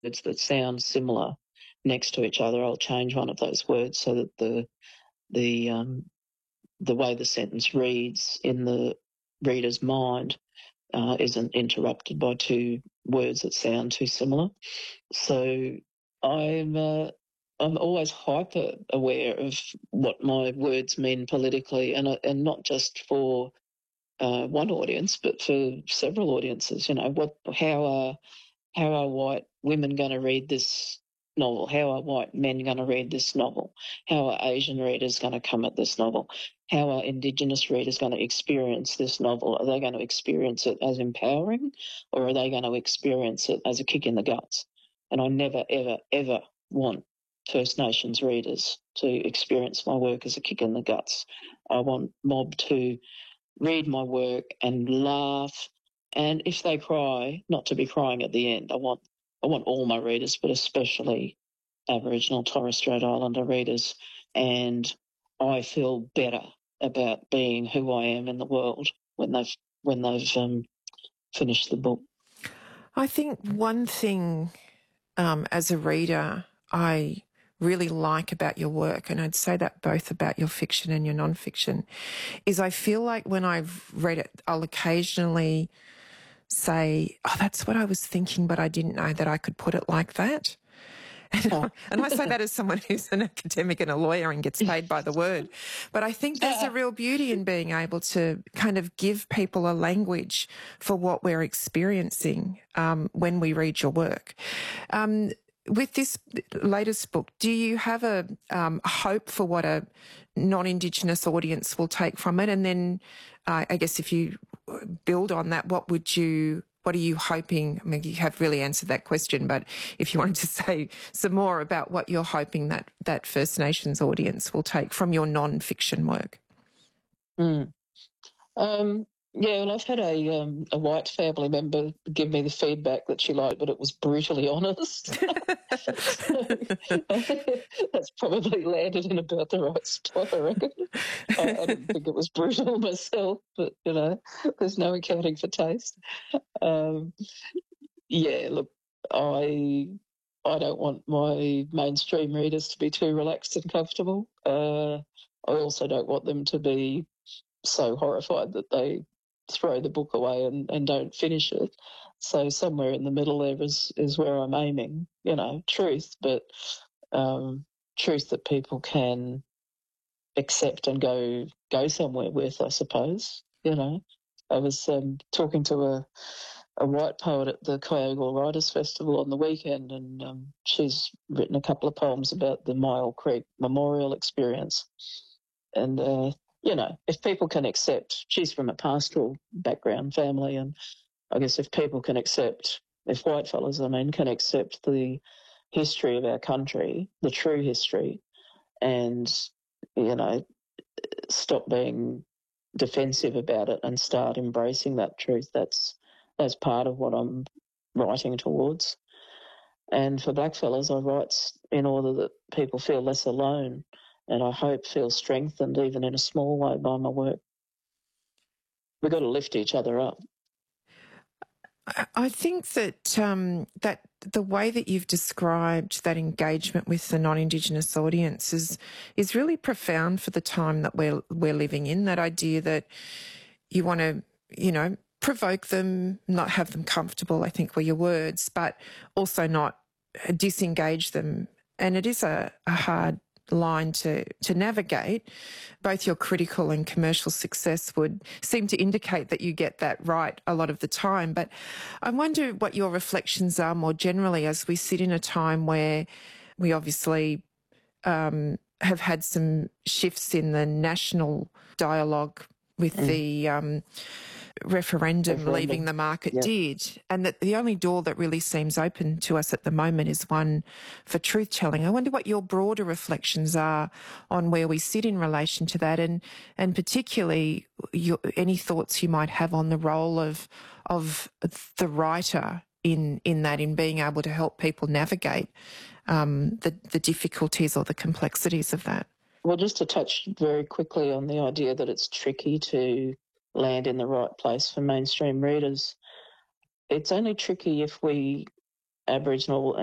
words that sound similar next to each other, I'll change one of those words so that the way the sentence reads in the reader's mind isn't interrupted by two words that sound too similar. So I'm always hyper aware of what my words mean politically, and not just for one audience, but for several audiences. You know, how are white women going to read this novel? How are white men going to read this novel? How are Asian readers going to come at this novel? How are Indigenous readers going to experience this novel? Are they going to experience it as empowering, or are they going to experience it as a kick in the guts? And I never, ever, ever want First Nations readers to experience my work as a kick in the guts. I want mob to read my work and laugh, and if they cry, not to be crying at the end. I want all my readers, but especially Aboriginal Torres Strait Islander readers, and I feel better about being who I am in the world when they've finished the book. I think one thing as a reader I really like about your work, and I'd say that both about your fiction and your non-fiction, is I feel like when I've read it, I'll occasionally say, oh, that's what I was thinking, but I didn't know that I could put it like that. And I say that as someone who's an academic and a lawyer and gets paid by the word. But I think there's a real beauty in being able to kind of give people a language for what we're experiencing when we read your work. With this latest book, do you have a hope for what a non-Indigenous audience will take from it? And then I guess if you build on that, what are you hoping? I mean, you have really answered that question, but if you wanted to say some more about what you're hoping that First Nations audience will take from your non-fiction work. Yeah, well, I've had a white family member give me the feedback that she liked, but it was brutally honest. That's probably landed in about the right spot, I reckon. I didn't think it was brutal myself, but, you know, there's no accounting for taste. Yeah, look, I don't want my mainstream readers to be too relaxed and comfortable. I also don't want them to be so horrified that they throw the book away and don't finish it. So somewhere in the middle there is where I'm aiming, you know, truth, but truth that people can accept and go somewhere with, I suppose. You know, I was talking to a white poet at the Kyogle Writers Festival on the weekend, and she's written a couple of poems about the Myall Creek Memorial experience. And you know, if people can accept, she's from a pastoral background family, and I guess if people can accept, if white fellas, I mean, can accept the history of our country, the true history, and, you know, stop being defensive about it and start embracing that truth, that's part of what I'm writing towards. And for blackfellas, I write in order that people feel less alone, and I hope feel strengthened, even in a small way, by my work. We've got to lift each other up. I think that that the way that you've described that engagement with the non-Indigenous audience is really profound for the time that we're living in. That idea that you want to, you know, provoke them, not have them comfortable, I think were your words, but also not disengage them. And it is a hard line to navigate. Both your critical and commercial success would seem to indicate that you get that right a lot of the time. But I wonder what your reflections are more generally as we sit in a time where we obviously have had some shifts in the national dialogue with the referendum leaving the market did, and that the only door that really seems open to us at the moment is one for truth-telling. I wonder what your broader reflections are on where we sit in relation to that, and particularly any thoughts you might have on the role of the writer in that, in being able to help people navigate the difficulties or the complexities of that. Well, just to touch very quickly on the idea that it's tricky to land in the right place for mainstream readers. It's only tricky if we Aboriginal